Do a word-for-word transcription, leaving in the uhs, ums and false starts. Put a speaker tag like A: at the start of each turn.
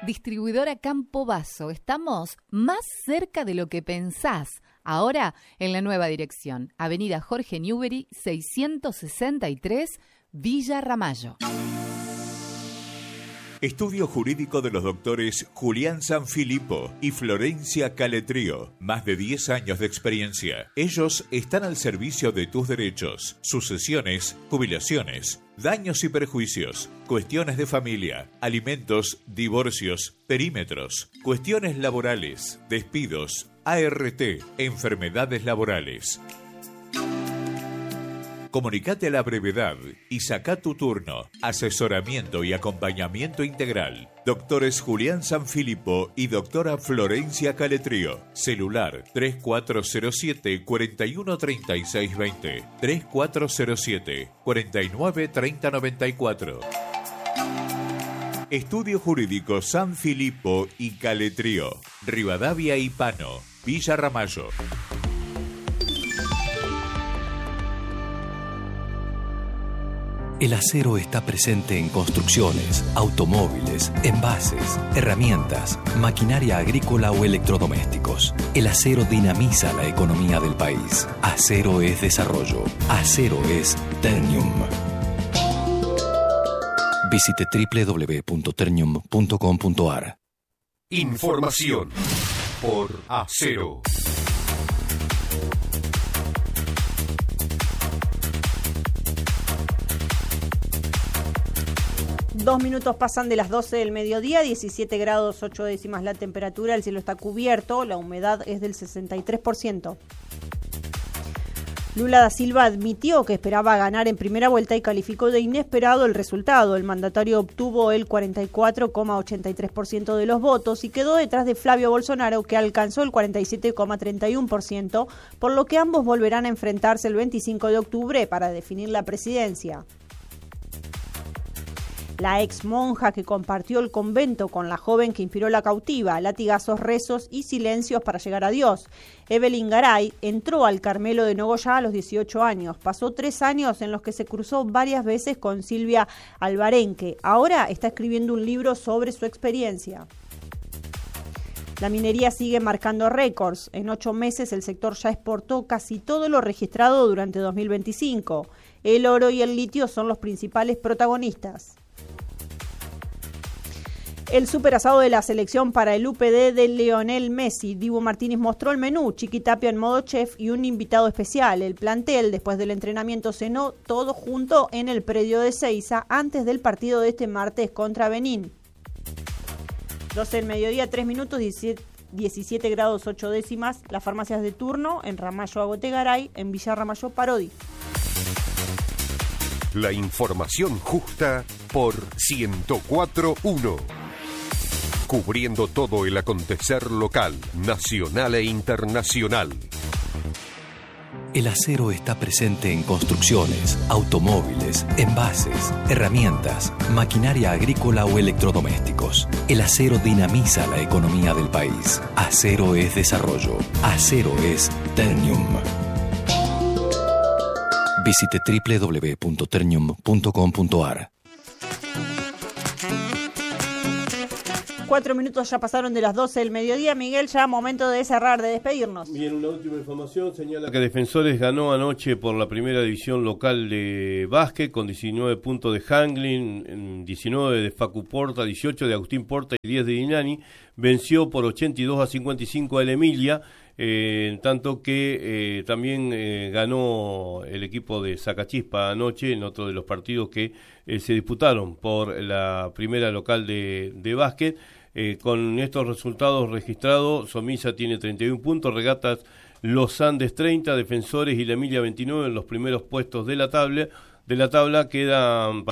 A: Distribuidora Campo Basso. Estamos más cerca de lo que pensás. Ahora en la nueva dirección. Avenida Jorge Newbery, seiscientos sesenta y tres, Villa Ramallo.
B: Estudio jurídico de los doctores Julián Sanfilippo y Florencia Caletrío. Más de diez años de experiencia. Ellos están al servicio de tus derechos, sucesiones, jubilaciones, daños y perjuicios, cuestiones de familia, alimentos, divorcios, perímetros, cuestiones laborales, despidos, A R T, enfermedades laborales. Comunicate a la brevedad y saca tu turno. Asesoramiento y acompañamiento integral. Doctores Julián Sanfilippo y doctora Florencia Caletrío. Celular tres cuatro cero siete, cuatro uno tres seis dos cero. tres cuatro cero siete, cuatro nueve tres cero nueve cuatro. Estudio Jurídico Sanfilippo y Caletrío. Rivadavia y Pano. Villa Ramallo.
C: El acero está presente en construcciones, automóviles, envases, herramientas, maquinaria agrícola o electrodomésticos. El acero dinamiza la economía del país. Acero es desarrollo. Acero es Ternium. Visite doble u doble u doble u punto ternium punto com punto a r.
D: Información por Acero.
E: Dos minutos pasan de las doce del mediodía, diecisiete grados ocho décimas la temperatura, el cielo está cubierto, la humedad es del sesenta y tres por ciento. Lula da Silva admitió que esperaba ganar en primera vuelta y calificó de inesperado el resultado. El mandatario obtuvo el cuarenta y cuatro coma ochenta y tres por ciento de los votos y quedó detrás de Flavio Bolsonaro, que alcanzó el cuarenta y siete coma treinta y uno por ciento, por lo que ambos volverán a enfrentarse el veinticinco de octubre para definir la presidencia. La ex monja que compartió el convento con la joven que inspiró La Cautiva, latigazos, rezos y silencios para llegar a Dios. Evelyn Garay entró al Carmelo de Nogoyá a los dieciocho años. Pasó tres años en los que se cruzó varias veces con Silvia Alvarenque. Ahora está escribiendo un libro sobre su experiencia. La minería sigue marcando récords. En ocho meses el sector ya exportó casi todo lo registrado durante dos mil veinticinco. El oro y el litio son los principales protagonistas. El superasado de la selección para el U P D de Lionel Messi. Dibu Martínez mostró el menú, Chiqui Tapia en modo chef y un invitado especial. El plantel, después del entrenamiento, cenó todo junto en el predio de Seiza antes del partido de este martes contra Benín. doce del mediodía, tres minutos, diecisiete grados ocho décimas. Las farmacias de turno en Ramallo Agotegaray, en Villa Ramallo Parodi.
D: La información justa por ciento cuatro punto uno. Cubriendo todo el acontecer local, nacional e internacional.
C: El acero está presente en construcciones, automóviles, envases, herramientas, maquinaria agrícola o electrodomésticos. El acero dinamiza la economía del país. Acero es desarrollo. Acero es Ternium. Visite doble u doble u doble u punto ternium punto com punto a r.
E: Cuatro minutos ya pasaron de las doce del mediodía. Miguel, ya momento de cerrar, de despedirnos.
F: Bien, una última información señala que Defensores ganó anoche por la primera división local de básquet con diecinueve puntos de Hanglin, diecinueve de Facu Porta, dieciocho de Agustín Porta y diez de Dinani. Venció por ochenta y dos a cincuenta y cinco a El Emilia, eh, en tanto que eh, también eh, ganó el equipo de Sacachispa anoche en otro de los partidos que eh, se disputaron por la primera local de, de básquet. Eh, con estos resultados registrados, Somisa tiene treinta y uno puntos, Regatas Los Andes treinta, Defensores y La Emilia veintinueve en los primeros puestos de la tabla. De la tabla quedan